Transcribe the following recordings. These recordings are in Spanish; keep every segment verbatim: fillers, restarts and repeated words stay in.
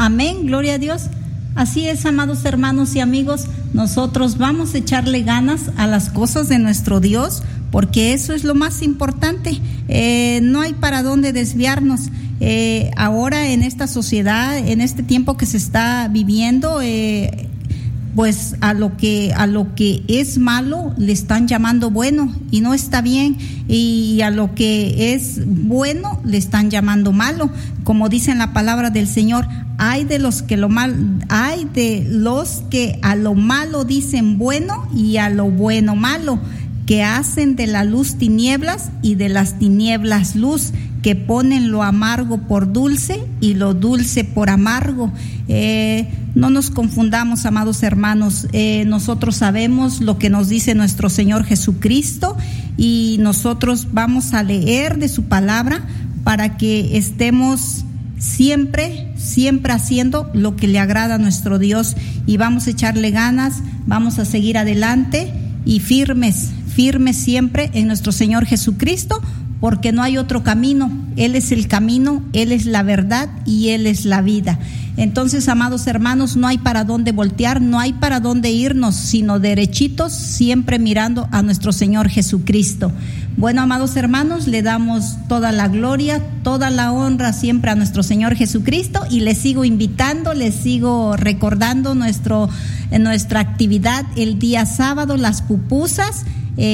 Amén, gloria a Dios. Así es, amados hermanos y amigos, nosotros vamos a echarle ganas a las cosas de nuestro Dios, porque eso es lo más importante. Eh, no hay para dónde desviarnos. Eh, ahora en esta sociedad, en este tiempo que se está viviendo, eh, pues a lo que a lo que es malo le están llamando bueno y no está bien, y a lo que es bueno le están llamando malo, como dice en la palabra del Señor. Hay de los que lo mal, hay de los que a lo malo dicen bueno y a lo bueno malo, que hacen de la luz tinieblas y de las tinieblas luz, que ponen lo amargo por dulce y lo dulce por amargo. Eh, no nos confundamos, amados hermanos. Eh, nosotros sabemos lo que nos dice nuestro Señor Jesucristo, y nosotros vamos a leer de su palabra para que estemos siempre, siempre haciendo lo que le agrada a nuestro Dios, y vamos a echarle ganas, vamos a seguir adelante y firmes, firmes siempre en nuestro Señor Jesucristo, porque no hay otro camino. Él es el camino, Él es la verdad y Él es la vida. Entonces, amados hermanos, no hay para dónde voltear, no hay para dónde irnos, sino derechitos, siempre mirando a nuestro Señor Jesucristo. Bueno, amados hermanos, le damos toda la gloria, toda la honra siempre a nuestro Señor Jesucristo, y les sigo invitando, les sigo recordando nuestro, nuestra actividad el día sábado, las pupusas.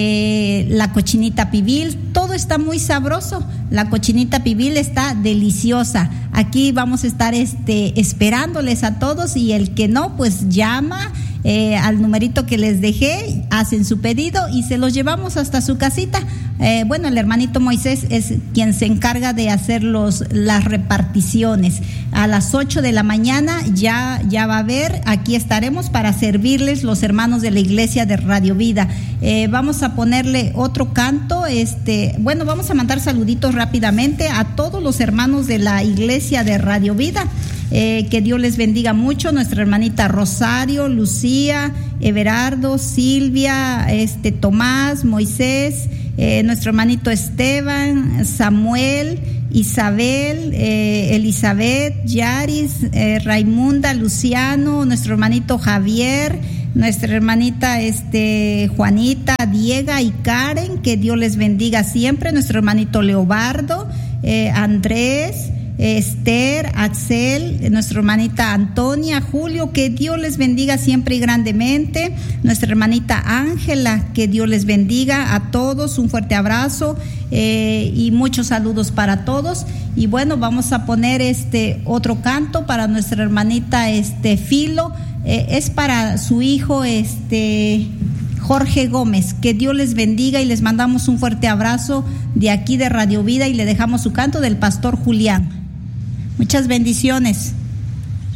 Eh, la cochinita pibil, todo está muy sabroso. La cochinita pibil está deliciosa. Aquí vamos a estar este, esperándoles a todos, y el que no, pues llama eh, al numerito que les dejé, hacen su pedido y se los llevamos hasta su casita. Eh, bueno, el hermanito Moisés es quien se encarga de hacer los, las reparticiones. A las ocho de la mañana ya, ya va a haber, aquí estaremos para servirles los hermanos de la iglesia de Radio Vida. Eh, vamos a ponerle otro canto. Este, bueno, vamos a mandar saluditos rápidamente a todos los hermanos de la iglesia de Radio Vida. Eh, que Dios les bendiga mucho. Nuestra hermanita Rosario, Lucía, Everardo, Silvia, este, Tomás, Moisés, eh, nuestro hermanito Esteban, Samuel, Isabel, eh, Elizabeth, Yaris, eh, Raimunda, Luciano, nuestro hermanito Javier, nuestra hermanita este, Juanita, Diega y Karen, que Dios les bendiga siempre. Nuestro hermanito Leobardo, eh, Andrés, Esther, Axel, nuestra hermanita Antonia, Julio, que Dios les bendiga siempre y grandemente. Nuestra hermanita Ángela, que Dios les bendiga a todos, un fuerte abrazo eh, y muchos saludos para todos. Y bueno, vamos a poner este otro canto para nuestra hermanita este Filo, eh, es para su hijo este Jorge Gómez. Que Dios les bendiga y les mandamos un fuerte abrazo de aquí de Radio Vida, y le dejamos su canto del pastor Julián. Muchas bendiciones.